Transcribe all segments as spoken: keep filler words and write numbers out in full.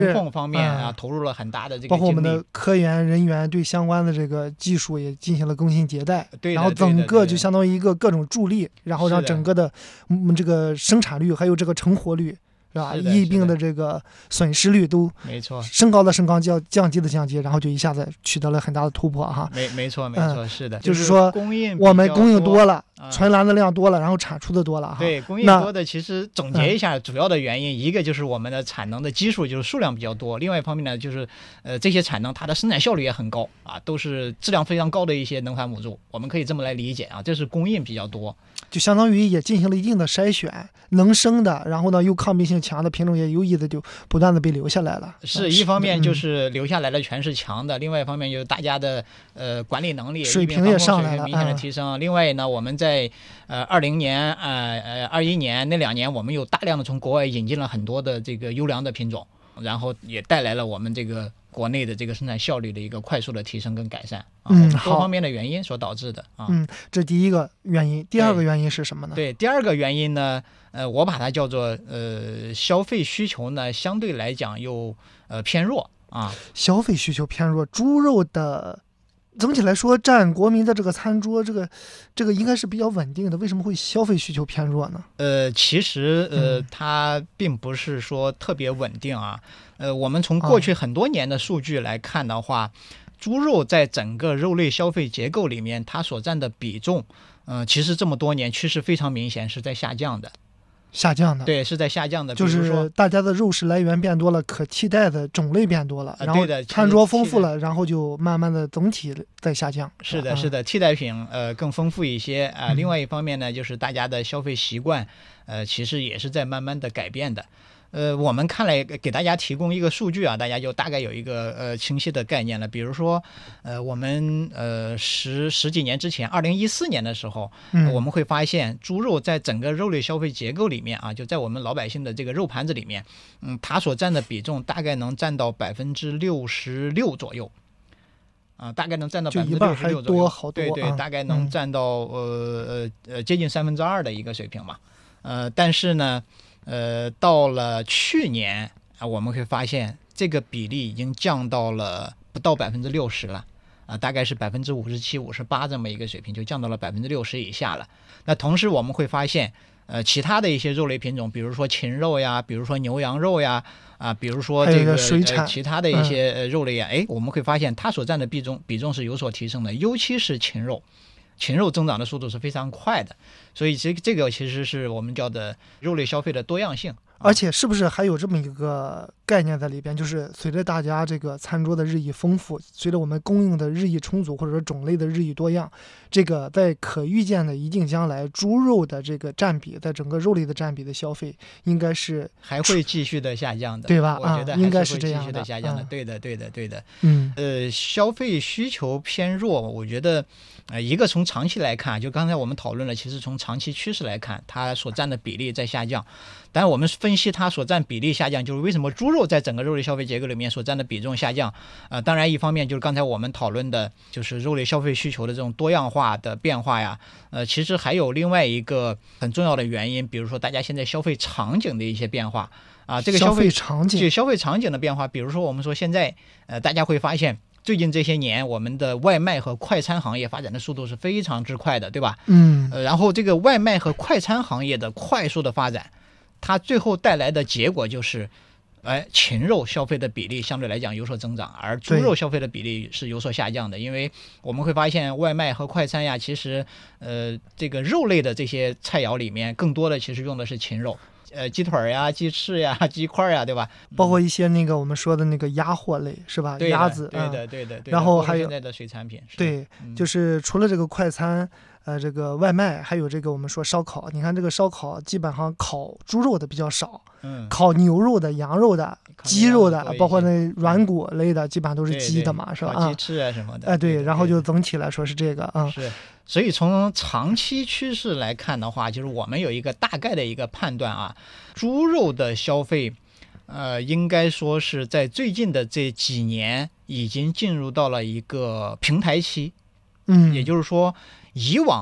控方面啊、嗯、投入了很大的这个精力， 包括我们的科研人员对相关的这个技术也进行了更新迭代， 对， 然后整个就相当于一个各种助力，然后让整个的嗯这个生产率还有这个成活率。是吧？疫病的这个损失率都没错， 升高的升高，降降低的降低，然后就一下子取得了很大的突破哈。 没没错没错、嗯，是的， 就是说供应我们供应多了， 啊、 存栏的量多了，然后产出的多了哈。 对，供应多的其实总结一下，主要的原因、嗯、一个就是我们的产能的基数就是数量比较多，另外一方面呢就是呃这些产能它的生产效率也很高啊，都是质量非常高的一些能繁母猪，我们可以这么来理解啊，这是供应比较多。 就相当于也进行了一定的筛选，能生的，然后呢又抗病性强的品种也有意的就不断的被留下来了。 是一方面就是留下来的全是强的，嗯、另外一方面就是大家的呃管理能力水平也上来了， 明显的提升。嗯、另外呢，我们在呃二零年呃呃二一年那两年，我们有大量的从国外引进了很多的这个优良的品种，然后也带来了我们这个国内的这个生产效率的一个快速的提升跟改善啊， 嗯， 多方面的原因所导致的啊。 嗯，这第一个原因，第二个原因是什么呢？ 对，第二个原因呢，呃，我把它叫做呃消费需求呢相对来讲又呃偏弱啊。 消费需求偏弱，猪肉的整体来说占国民的这个餐桌，这个这个应该是比较稳定的，为什么会消费需求偏弱呢？ 呃，其实呃、嗯、它并不是说特别稳定啊。呃，我们从过去很多年的数据来看的话，啊、猪肉在整个肉类消费结构里面，它所占的比重，呃，其实这么多年趋势非常明显，是在下降的。 下降的， 对，是在下降的。 就是大家的肉食来源变多了，可替代的种类变多了， 呃、 然后餐桌丰富了，然后就慢慢的总体在下降。 是的，是的，替代品呃更丰富一些啊、呃嗯。另外一方面呢，就是大家的消费习惯，呃，其实也是在慢慢的改变的。呃，我们看来给大家提供一个数据啊，大家就大概有一个呃清晰的概念了。比如说，呃，我们呃十十几年之前，二零一四年的时候、 嗯呃，我们会发现猪肉在整个肉类消费结构里面啊，就在我们老百姓的这个肉盘子里面，嗯，它所占的比重大概能占到百分之六十六左右。啊、呃，大概能占到百分之六十六左右， 好多对对， 啊、 大概能占到、嗯、呃呃接近三分之二的一个水平嘛。呃，但是呢。呃，到了去年啊，我们会发现这个比例已经降到了不到百分之六十了，啊，大概是百分之五十七、五十八这么一个水平，就降到了百分之六十以下了。那同时我们会发现，呃，其他的一些肉类品种，比如说禽肉呀，比如说牛羊肉呀，啊，比如说这个水产、 呃、其他的一些、呃、肉类呀，哎、嗯，我们会发现它所占的比重比重是有所提升的，尤其是禽肉。禽肉增长的速度是非常快的，所以这这个其实是我们叫的肉类消费的多样性。 而且是不是还有这么一个概念在里边，就是随着大家这个餐桌的日益丰富，随着我们供应的日益充足，或者说种类的日益多样，这个在可预见的一定将来，猪肉的这个占比在整个肉类的占比的消费应该是还会继续的下降的， 对吧？ 我觉得应该是会继续这样的的下降的， 嗯、 对的，对的，对的。 嗯， 呃，消费需求偏弱，我觉得，呃，一个从长期来看，就刚才我们讨论了，其实从长期趋势来看，它所占的比例在下降。但是我们分析它所占比例下降，就是为什么猪肉在整个肉类消费结构里面所占的比重下降。呃，当然一方面就是刚才我们讨论的，就是肉类消费需求的这种多样化的变化呀。呃，其实还有另外一个很重要的原因，比如说大家现在消费场景的一些变化啊，这个消费场景， 这消费场景的变化，比如说我们说现在呃，大家会发现。最近这些年，我们的外卖和快餐行业发展的速度是非常之快的，对吧？ 嗯， 呃，然后这个外卖和快餐行业的快速的发展，它最后带来的结果就是，哎，禽肉消费的比例相对来讲有所增长，而猪肉消费的比例是有所下降的。因为我们会发现，外卖和快餐呀，其实呃，这个肉类的这些菜肴里面，更多的其实用的是禽肉。呃，鸡腿呀、鸡翅呀、鸡块呀，对吧？ 包括一些那个我们说的那个鸭货类，是吧？鸭子， 对的，对的，对的。 然后还有现在的水产品， 对，就是除了这个快餐，呃，这个外卖，还有这个我们说烧烤。你看这个烧烤，基本上烤猪肉的比较少， 嗯， 烤牛肉的、羊肉的、鸡肉的，包括那软骨类的，基本上都是鸡的嘛，是吧？ 鸡翅啊什么的。 哎，对，然后就总体来说是这个啊。 是。所以从长期趋势来看的话，就是我们有一个大概的一个判断啊，猪肉的消费，呃，应该说是在最近的这几年已经进入到了一个平台期， 嗯， 也就是说，以往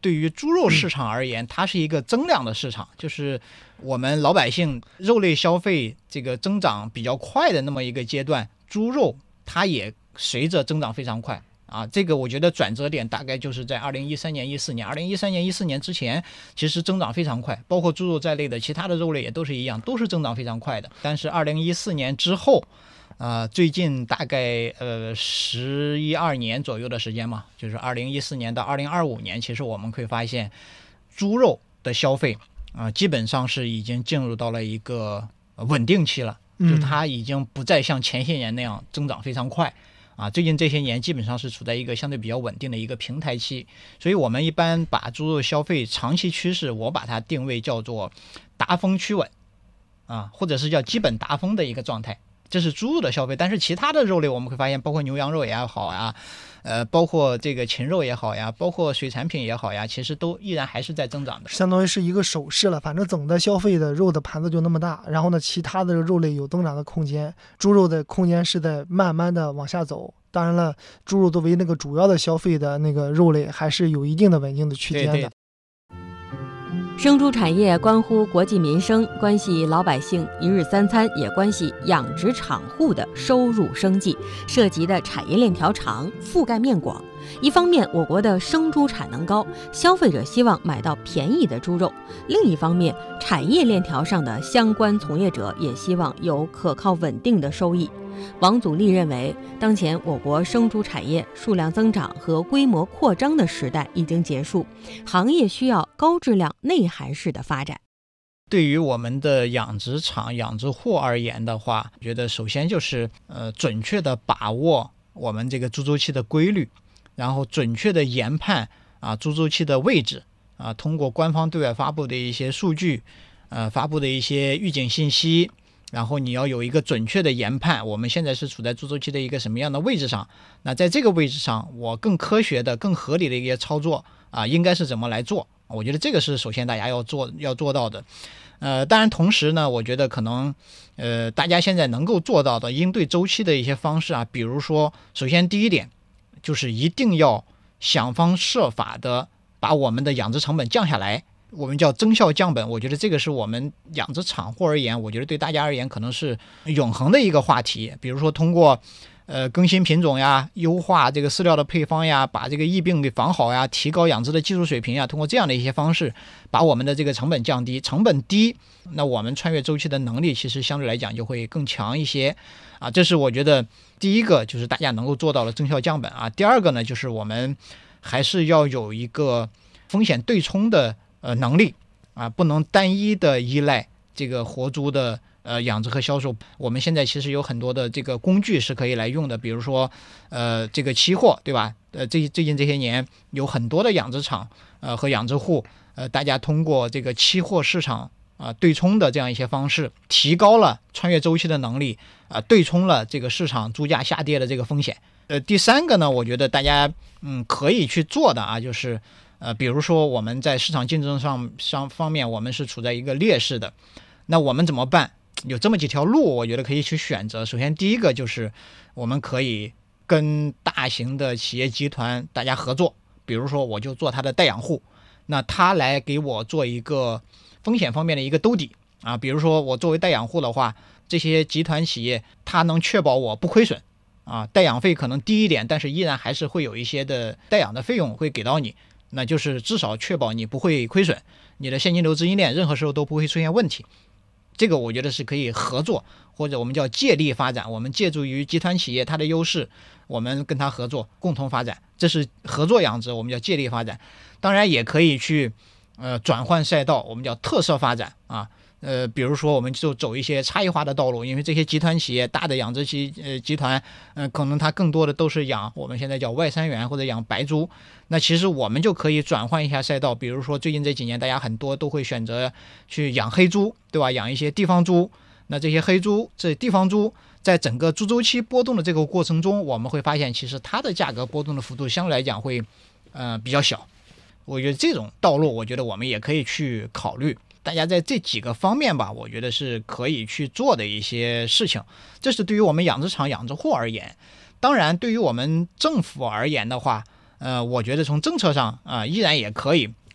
对于猪肉市场而言，它是一个增量的市场，就是我们老百姓肉类消费这个增长比较快的那么一个阶段，猪肉它也随着增长非常快啊。这个我觉得转折点大概就是在二零一三年、一四年。二零一三年、一四年之前，其实增长非常快，包括猪肉在内的其他的肉类也都是一样，都是增长非常快的。但是二零一四年之后，呃，最近大概呃十一二年左右的时间嘛，就是二零一四年到二零二五年，其实我们会发现，猪肉的消费啊、呃，基本上是已经进入到了一个稳定期了，就它已经不再像前些年那样增长非常快啊。最近这些年基本上是处在一个相对比较稳定的一个平台期，所以我们一般把猪肉消费长期趋势，我把它定位叫做达峰趋稳啊，或者是叫基本达峰的一个状态。这是猪肉的消费，但是其他的肉类我们会发现，包括牛羊肉也好呀，呃，包括这个禽肉也好呀，包括水产品也好呀，其实都依然还是在增长的， 相当于是一个手势了。反正总的消费的肉的盘子就那么大，然后呢，其他的肉类有增长的空间，猪肉的空间是在慢慢的往下走。当然了，猪肉作为那个主要的消费的那个肉类，还是有一定的稳定的区间的。 对对。 生猪产业关乎国计民生，关系老百姓一日三餐，也关系养殖场户的收入生计，涉及的产业链条长，覆盖面广。一方面，我国的生猪产能高，消费者希望买到便宜的猪肉；另一方面，产业链条上的相关从业者也希望有可靠稳定的收益。王祖立认为，当前我国生猪产业数量增长和规模扩张的时代已经结束，行业需要高质量内涵式的发展。 对于我们的养殖场、养殖户而言的话，觉得首先就是呃准确的把握我们这个猪周期的规律，然后准确的研判啊猪周期的位置啊，通过官方对外发布的一些数据，呃发布的一些预警信息。然后你要有一个准确的研判，我们现在是处在猪周期的一个什么样的位置上，那在这个位置上我更科学的更合理的一些操作啊，应该是怎么来做，我觉得这个是首先大家要做要做到的。呃，当然同时呢，我觉得可能呃大家现在能够做到的应对周期的一些方式啊，比如说首先第一点就是一定要想方设法的把我们的养殖成本降下来，我们叫增效降本。我觉得这个是我们养殖场户而言，我觉得对大家而言可能是永恒的一个话题。比如说通过呃更新品种呀，优化这个饲料的配方呀，把这个疫病给防好呀，提高养殖的技术水平呀，通过这样的一些方式把我们的这个成本降低，成本低，那我们穿越周期的能力其实相对来讲就会更强一些啊。这是我觉得第一个，就是大家能够做到了增效降本啊。第二个呢，就是我们还是要有一个风险对冲的呃，能力啊，不能单一的依赖这个活猪的呃养殖和销售。我们现在其实有很多的这个工具是可以来用的，比如说呃这个期货，对吧？呃，最最近这些年有很多的养殖场呃和养殖户呃，大家通过这个期货市场啊、呃、对冲的这样一些方式，提高了穿越周期的能力啊、呃，对冲了这个市场猪价下跌的这个风险。呃，第三个呢，我觉得大家嗯可以去做的啊，就是呃，比如说我们在市场竞争上上方面，我们是处在一个劣势的，那我们怎么办？有这么几条路，我觉得可以去选择。首先，第一个就是我们可以跟大型的企业集团大家合作，比如说我就做他的代养户，那他来给我做一个风险方面的一个兜底啊。比如说我作为代养户的话，这些集团企业它能确保我不亏损啊，代养费可能低一点，但是依然还是会有一些的代养的费用会给到你。那就是至少确保你不会亏损，你的现金流资金链任何时候都不会出现问题。这个我觉得是可以合作，或者我们叫借力发展，我们借助于集团企业它的优势，我们跟它合作共同发展，这是合作养殖，我们叫借力发展。当然也可以去呃转换赛道，我们叫特色发展啊。呃，比如说我们就走一些差异化的道路，因为这些集团企业大的养殖集呃集团，呃，可能它更多的都是养我们现在叫外三元或者养白猪，那其实我们就可以转换一下赛道，比如说最近这几年大家很多都会选择去养黑猪，对吧？养一些地方猪，那这些黑猪这地方猪在整个猪周期波动的这个过程中，我们会发现其实它的价格波动的幅度相对来讲会呃比较小。我觉得这种道路，我觉得我们也可以去考虑。大家在这几个方面吧，我觉得是可以去做的一些事情。这是对于我们养殖场、养殖户而言。当然，对于我们政府而言的话，呃，我觉得从政策上啊、呃，依然也可以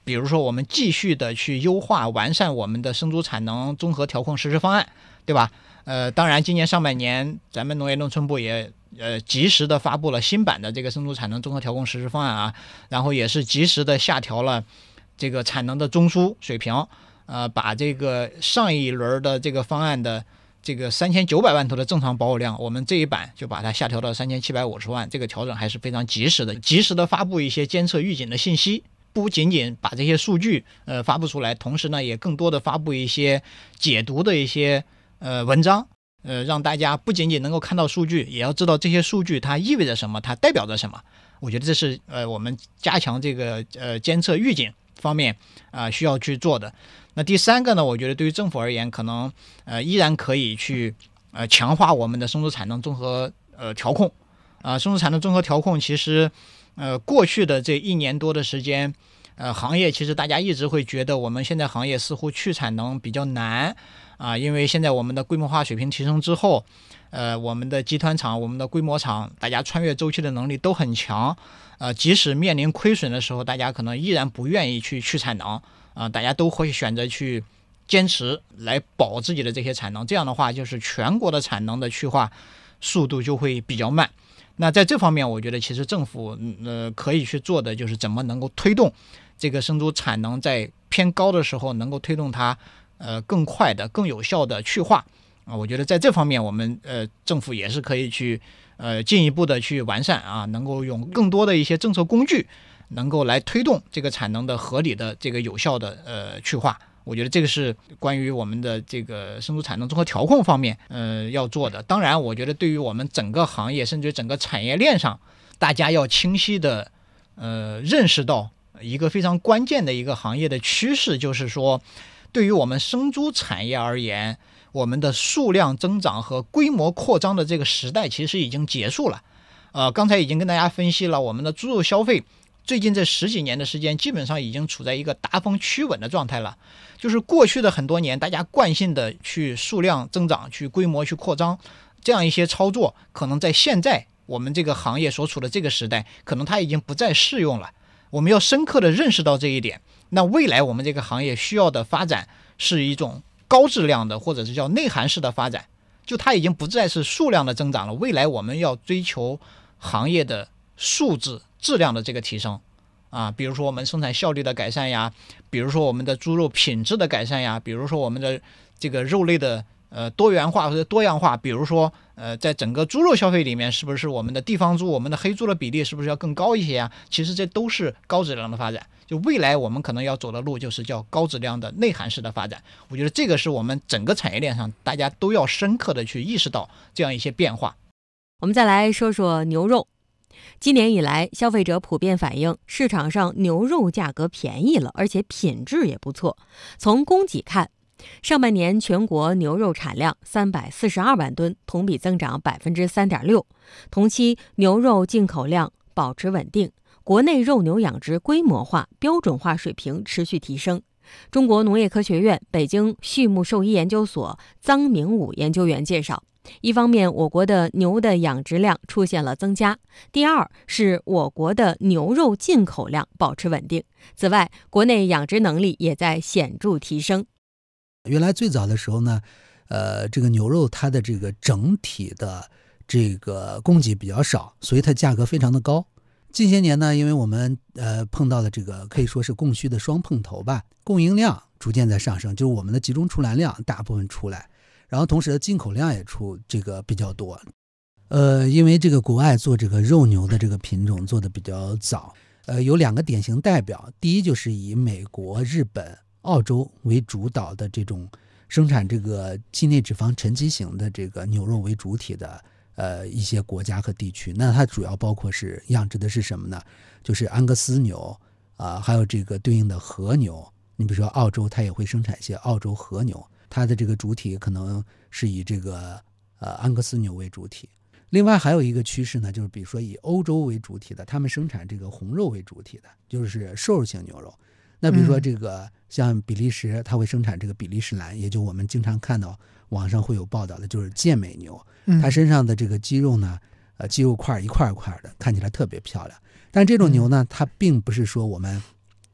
比如说我们继续的去优化完善我们的生猪产能综合调控实施方案，对吧？呃，当然今年上半年咱们农业农村部也呃及时的发布了新版的这个生猪产能综合调控实施方案啊，然后也是及时的下调了这个产能的中枢水平，呃，把这个上一轮的这个方案的这个三千九百万头的正常保有量，我们这一版就把它下调到三千七百五十万，这个调整还是非常及时的，及时的发布一些监测预警的信息，不仅仅把这些数据呃发布出来，同时呢也更多的发布一些解读的一些呃文章，呃让大家不仅仅能够看到数据，也要知道这些数据它意味着什么，它代表着什么。我觉得这是呃我们加强这个呃监测预警方面啊、呃、需要去做的。那第三个呢，我觉得对于政府而言，可能呃依然可以去呃强化我们的生猪产能综合呃调控啊、呃，生猪产能综合调控其实呃过去的这一年多的时间，呃行业其实大家一直会觉得我们现在行业似乎去产能比较难啊、呃，因为现在我们的规模化水平提升之后，呃我们的集团厂、我们的规模厂，大家穿越周期的能力都很强，呃即使面临亏损的时候，大家可能依然不愿意去去产能。啊、呃，大家都会选择去坚持来保自己的这些产能，这样的话，就是全国的产能的去化速度就会比较慢。那在这方面，我觉得其实政府呃可以去做的就是怎么能够推动这个生猪产能在偏高的时候，能够推动它呃更快的、更有效的去化啊、呃。我觉得在这方面，我们呃政府也是可以去呃进一步的去完善啊，能够用更多的一些政策工具。能够来推动这个产能的合理的这个有效的呃去化，我觉得这个是关于我们的这个生猪产能综合调控方面呃要做的。当然我觉得对于我们整个行业甚至整个产业链上，大家要清晰的呃认识到一个非常关键的一个行业的趋势，就是说对于我们生猪产业而言，我们的数量增长和规模扩张的这个时代其实已经结束了。呃刚才已经跟大家分析了我们的猪肉消费最近这十几年的时间，基本上已经处在一个达峰趋稳的状态了。就是过去的很多年，大家惯性的去数量增长、去规模、去扩张，这样一些操作，可能在现在我们这个行业所处的这个时代，可能它已经不再适用了。我们要深刻的认识到这一点。那未来我们这个行业需要的发展是一种高质量的，或者是叫内涵式的发展。就它已经不再是数量的增长了，未来我们要追求行业的素质。质量的这个提升啊，比如说我们生产效率的改善呀，比如说我们的猪肉品质的改善呀，比如说我们的这个肉类的呃多元化或者多样化，比如说呃在整个猪肉消费里面，是不是我们的地方猪、我们的黑猪的比例是不是要更高一些呀？其实这都是高质量的发展。就未来我们可能要走的路，就是叫高质量的内涵式的发展。我觉得这个是我们整个产业链上大家都要深刻的去意识到这样一些变化。 我们再来说说牛肉。今年以来，消费者普遍反映市场上牛肉价格便宜了，而且品质也不错。从供给看，上半年全国牛肉产量三百四十二万吨，同比增长百分之三点六。同期牛肉进口量保持稳定，国内肉牛养殖规模化、标准化水平持续提升。中国农业科学院北京畜牧兽医研究所臧明武研究员介绍，一方面，我国的牛的养殖量出现了增加；第二是我国的牛肉进口量保持稳定。此外，国内养殖能力也在显著提升。 原来最早的时候呢，呃，这个牛肉它的这个整体的这个供给比较少，所以它价格非常的高。近些年呢，因为我们呃碰到了这个可以说是供需的双碰头吧，供应量逐渐在上升，就是我们的集中出栏量大部分出来。然后同时的进口量也出这个比较多，呃，因为这个国外做这个肉牛的这个品种做的比较早，呃，有两个典型代表，第一就是以美国、日本、澳洲为主导的这种生产这个肌内脂肪沉积型的这个牛肉为主体的呃一些国家和地区，那它主要包括是养殖的是什么呢？就是安格斯牛啊、呃，还有这个对应的和牛。你比如说澳洲，它也会生产一些澳洲和牛。它的这个主体可能是以这个呃安格斯牛为主体。另外还有一个趋势呢，就是比如说以欧洲为主体的，他们生产这个红肉为主体的，就是瘦肉型牛肉。那比如说这个像比利时，它会生产这个比利时蓝，也就我们经常看到网上会有报道的，就是健美牛，它身上的这个肌肉呢，呃肌肉块一块一块的，看起来特别漂亮。但这种牛呢，它并不是说我们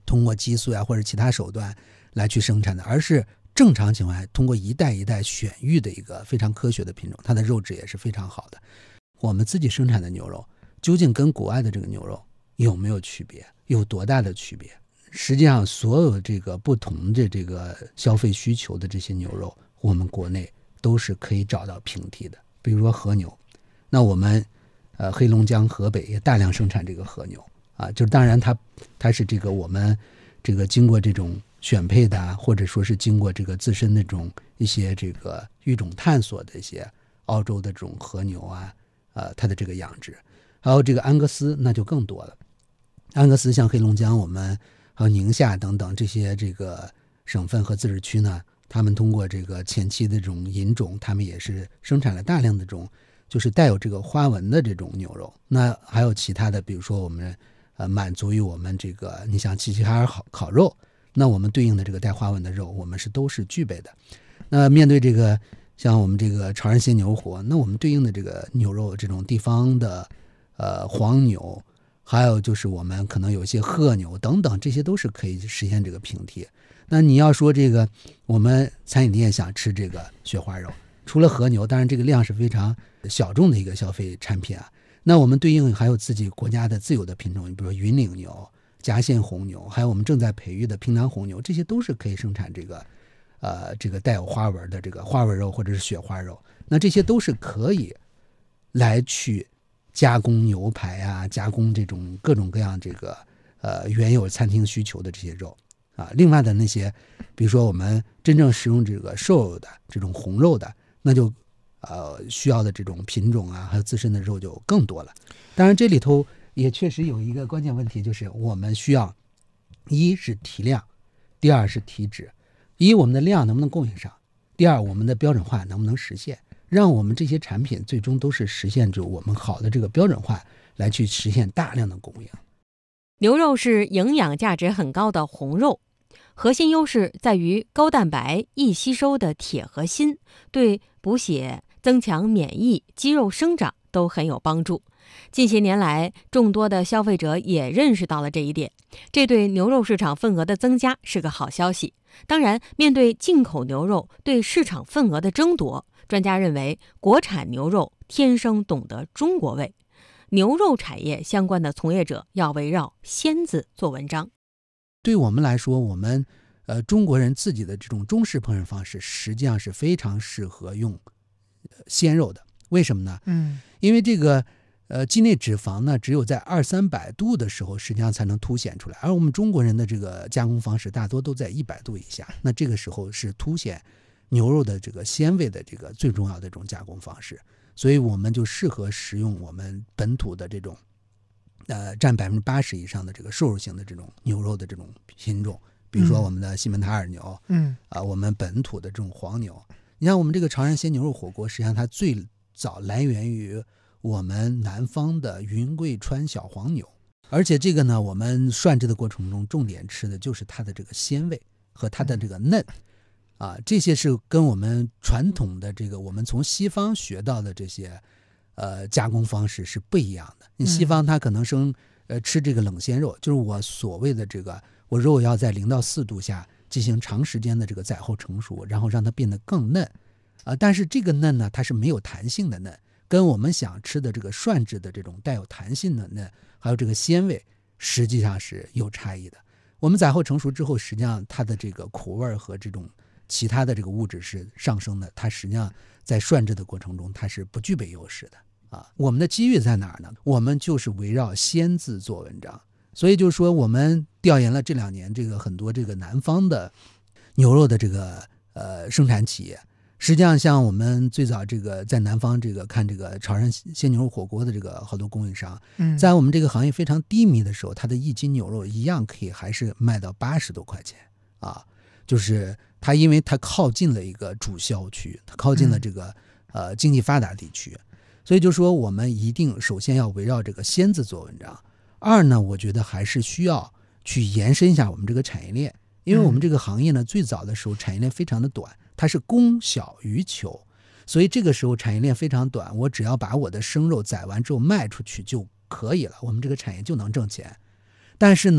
通过激素呀、啊、或者其他手段来去生产的，而是正常情况下通过一代一代选育的一个非常科学的品种，它的肉质也是非常好的。我们自己生产的牛肉究竟跟国外的这个牛肉有没有区别，有多大的区别？实际上所有这个不同的这个消费需求的这些牛肉，我们国内都是可以找到平替的。比如说和牛，那我们呃黑龙江河北也大量生产这个和牛啊，就当然它它是这个我们这个经过这种选配的，或者说是经过这个自身的这种一些这个育种探索的一些澳洲的这种和牛啊，呃它的这个养殖。还有这个安格斯那就更多了，安格斯像黑龙江我们还有宁夏等等这些这个省份和自治区呢，他们通过这个前期的这种引种，他们也是生产了大量的这种就是带有这个花纹的这种牛肉。那还有其他的，比如说我们呃满足于我们这个你像齐齐哈尔烤烤肉，那我们对应的这个带花纹的肉我们是都是具备的。那面对这个像我们这个潮汕鲜牛活，那我们对应的这个牛肉这种地方的呃黄牛，还有就是我们可能有一些褐牛等等，这些都是可以实现这个平替。那你要说这个我们餐饮店想吃这个雪花肉，除了和牛，当然这个量是非常小众的一个消费产品啊，那我们对应还有自己国家的自有的品种，比如说云岭牛、夹县红牛，还有我们正在培育的平南红牛，这些都是可以生产这个呃这个带有花纹的这个花纹肉或者是雪花肉。那这些都是可以来去加工牛排啊，加工这种各种各样这个呃原有餐厅需求的这些肉啊。另外的那些比如说我们真正使用这个瘦肉的这种红肉的，那就呃需要的这种品种啊还有自身的肉就更多了。当然这里头也确实有一个关键问题，就是我们需要一是提量，第二是提质。一我们的量能不能供应上，第二我们的标准化能不能实现，让我们这些产品最终都是实现着我们好的这个标准化，来去实现大量的供应。 牛肉是营养价值很高的红肉，核心优势在于高蛋白、易吸收的铁和锌，对补血、增强免疫、肌肉生长都很有帮助。近些年来，众多的消费者也认识到了这一点，这对牛肉市场份额的增加是个好消息。当然，面对进口牛肉对市场份额的争夺，专家认为国产牛肉天生懂得中国味，牛肉产业相关的从业者要围绕鲜字做文章。 对我们来说，我们呃中国人自己的这种中式烹饪方式实际上是非常适合用鲜肉的。为什么呢？ 嗯， 因为这个呃肌内脂肪呢，只有在二三百度的时候，实际上才能凸显出来，而我们中国人的这个加工方式大多都在一百度以下，那这个时候是凸显牛肉的这个鲜味的这个最重要的这种加工方式，所以我们就适合食用我们本土的这种呃占百分之八十以上的这个瘦肉型的这种牛肉的这种品种，比如说我们的西门塔尔牛， 嗯啊、呃，我们本土的这种黄牛。你看我们这个潮汕鲜牛肉火锅，实际上它最早来源于我们南方的云贵川小黄牛，而且这个呢，我们涮制的过程中重点吃的就是它的这个鲜味和它的这个嫩。啊，这些是跟我们传统的这个我们从西方学到的这些呃加工方式是不一样的。你西方它可能生呃吃这个冷鲜肉，就是我所谓的这个我肉要在零到四度下进行长时间的这个宰后成熟，然后让它变得更嫩啊。但是这个嫩呢，它是没有弹性的嫩，跟我们想吃的这个涮制的这种带有弹性的嫩，还有这个鲜味，实际上是有差异的。我们宰后成熟之后，实际上它的这个苦味和这种其他的这个物质是上升的，它实际上在涮制的过程中它是不具备优势的啊。我们的机遇在哪儿呢？我们就是围绕鲜字做文章，所以就是说我们调研了这两年这个很多这个南方的牛肉的这个呃生产企业，实际上像我们最早这个在南方这个看这个潮汕鲜牛肉火锅的这个好多供应商， 嗯， 在我们这个行业非常低迷的时候，它的一斤牛肉一样可以还是卖到八十多块钱啊，就是它因为它靠近了一个主销区，它靠近了这个、嗯、呃经济发达地区，所以就说我们一定首先要围绕这个鲜字做文章。二呢，我觉得还是需要去延伸一下我们这个产业链，因为我们这个行业呢，最早的时候产业链非常的短，它是供小于求，所以这个时候产业链非常短，我只要把我的生肉宰完之后卖出去就可以了，我们这个产业就能挣钱。但是呢，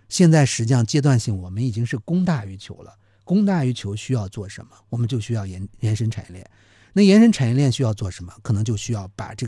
现在实际上阶段性我们已经是供大于求了，供大于求需要做什么？我们就需要延延伸产业链。那延伸产业链需要做什么？可能就需要把这个